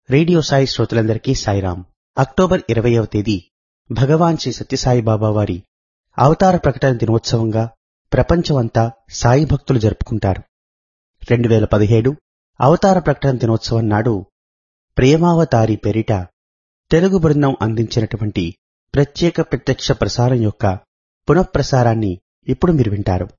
Radio Sai శ్రోతలందరికీ Sairam. October 20వ తేదీ భగవాన్ శ్రీ సత్యసాయిబాబా వారి అవతార ప్రకటన దినోత్సవంగా ప్రపంచమంతా సాయి భక్తులు జరుపుకుంటారు. 2017 అవతార ప్రకటన దినోత్సవం నాడు ప్రేమావతారి పేరిట తెలుగు బృందం అందించినటువంటి ప్రత్యేక ప్రత్యక్ష ప్రసారం యొక్క పునఃప్రసారాన్ని ఇప్పుడు మీరు వింటారు.